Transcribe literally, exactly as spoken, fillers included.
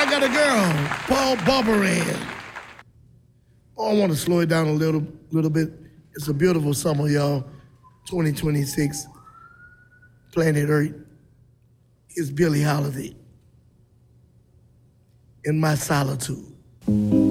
I got a girl, Paul Barbaran. Oh, I want to slow it down a little, little bit. It's a beautiful summer, y'all. twenty twenty-six, planet Earth. It's Billie Holiday. In My Solitude.